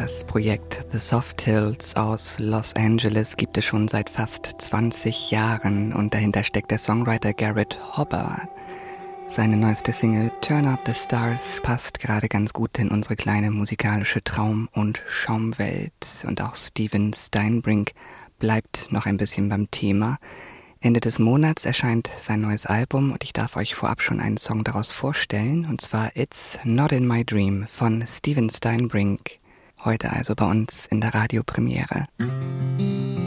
Das Projekt The Softhills aus Los Angeles gibt es schon seit fast 20 Jahren und dahinter steckt der Songwriter Garrett Hopper. Seine neueste Single Turn Up the Stars passt gerade ganz gut in unsere kleine musikalische Traum- und Schaumwelt. Und auch Steven Steinbrink bleibt noch ein bisschen beim Thema. Ende des Monats erscheint sein neues Album und ich darf euch vorab schon einen Song daraus vorstellen, und zwar It's Not in My Dream von Steven Steinbrink. Heute also bei uns in der Radiopremiere.